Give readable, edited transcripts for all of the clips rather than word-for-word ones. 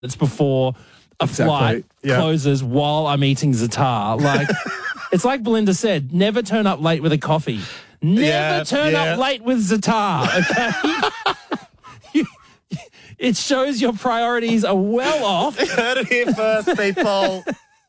It's before a flight closes while I'm eating za'atar. Like, it's like Belinda said, never turn up late with a coffee. Never turn up late with za'atar, okay? It shows your priorities are well off. You heard it here first, people.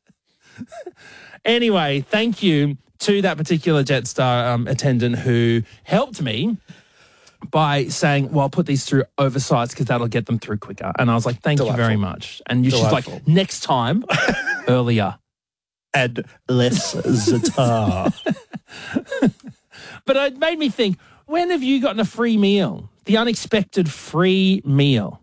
Anyway, thank you to that particular Jetstar attendant who helped me by saying, well, I'll put these through oversized because that'll get them through quicker. And I was like, thank you very much. And she's like, next time, earlier. And less za'atar. But it made me think, when have you gotten a free meal? The unexpected free meal.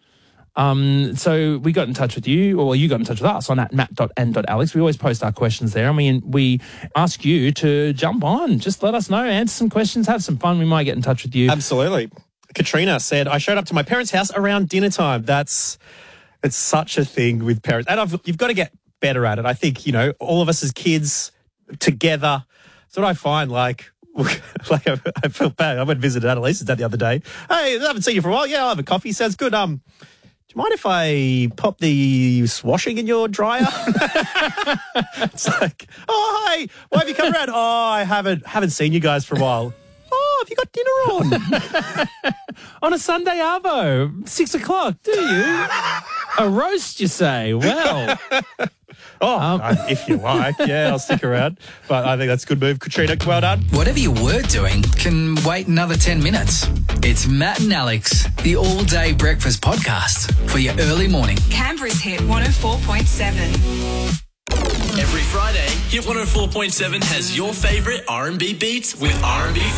So we got in touch with you, or you got in touch with us on at matt.and.alex. We always post our questions there, and we ask you to jump on. Just let us know, answer some questions, have some fun. We might get in touch with you. Absolutely. Katrina said, I showed up to my parents' house around dinner time. It's such a thing with parents. And you've got to get better at it. I think, all of us as kids together, that's what I find, like I feel bad. I went and visited Annalise's dad the other day. Hey, I haven't seen you for a while. Yeah, I'll have a coffee. Sounds good. Do you mind if I pop the washing in your dryer? It's like, oh, hi, why have you come around? Oh, I haven't seen you guys for a while. Oh, have you got dinner on? On a Sunday arvo, 6 o'clock, do you? A roast, you say? Well. If you like, I'll stick around. But I think that's a good move. Katrina, well done. Whatever you were doing can wait another 10 minutes. It's Matt and Alex, the all-day breakfast podcast for your early morning. Canberra's Hit 104.7. Every Friday, Hit 104.7 has your favourite R&B beats with R&B